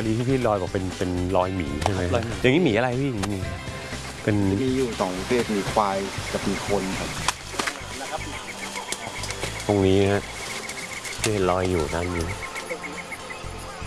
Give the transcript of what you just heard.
ดีที่พี่ลอยบอกเป็นรอยหมีใช่ไหมอย่างนี้หมีอะไรพี่หมีเป็นมีอยู่2ประเภทมีควายกับมีคนครับตรงนี้ฮะที่เห็นรอยอยู่ด้านนี้